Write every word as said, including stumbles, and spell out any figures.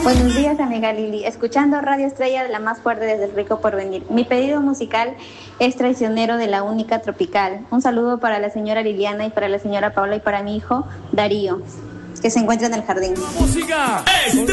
Buenos días, amiga Lili. Escuchando Radio Estrella, la más fuerte desde el Rico Porvenir. Mi pedido musical es Traicionero de La Única Tropical. Un saludo para la señora Liliana y para la señora Paula y para mi hijo Darío, que se encuentra en el jardín. ¡Música!